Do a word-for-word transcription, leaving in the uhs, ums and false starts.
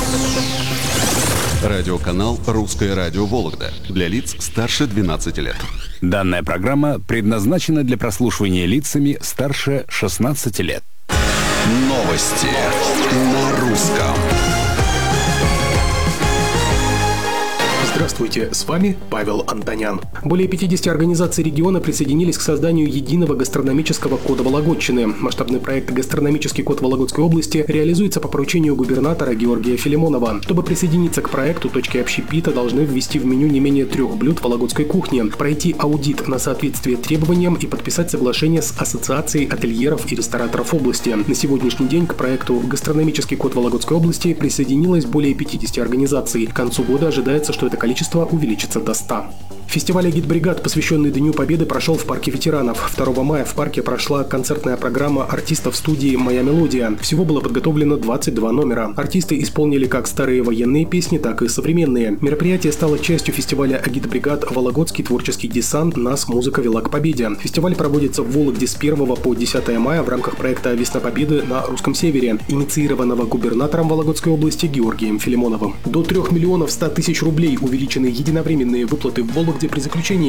Радиоканал «Русское радио Вологда» для лиц старше двенадцати лет. Данная программа предназначена для прослушивания лицами старше шестнадцати лет. Новости на русском. Здравствуйте, с вами Павел Антонян. Более пятидесяти организаций региона присоединились к созданию единого гастрономического кода Вологодчины. Масштабный проект «Гастрономический код Вологодской области» реализуется по поручению губернатора Георгия Филимонова. Чтобы присоединиться к проекту, точки общепита должны ввести в меню не менее трех блюд вологодской кухни, пройти аудит на соответствие требованиям и подписать соглашение с Ассоциацией ательеров и рестораторов области. На сегодняшний день к проекту «Гастрономический код Вологодской области» присоединилось более пятидесяти организаций. К концу года ожидается, что это количество увеличится до ста. Фестиваль «Агитбригад», посвященный Дню Победы, прошел в парке ветеранов. второго мая в парке прошла концертная программа артистов студии «Моя мелодия». Всего было подготовлено двадцать два номера. Артисты исполнили как старые военные песни, так и современные. Мероприятие стало частью фестиваля «Агитбригад. Вологодский творческий десант. Нас музыка вела к победе». Фестиваль проводится в Вологде с первого по десятое мая в рамках проекта «Весна Победы» на Русском Севере, инициированного губернатором Вологодской области Георгием Филимоновым. До трех миллионов ста тысяч рублей увеличены единовременные выплаты в Вологде при заключении